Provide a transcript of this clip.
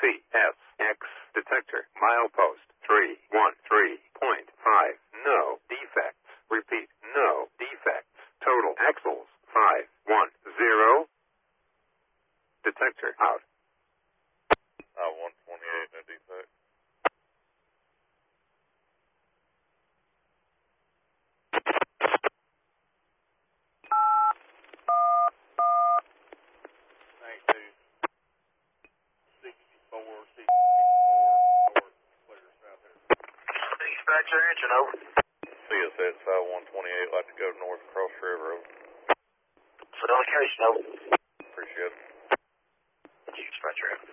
CSX detector. Milepost 313.5. No defects. Repeat, no defects. Total axles 510. Detector out. 128, no defect. Thanks, dude. 64, 64, north, clear, south here. Dispatcher, engine over. CSX 5128, like to go north across River Road. For the location, over. Appreciate it. Dispatcher.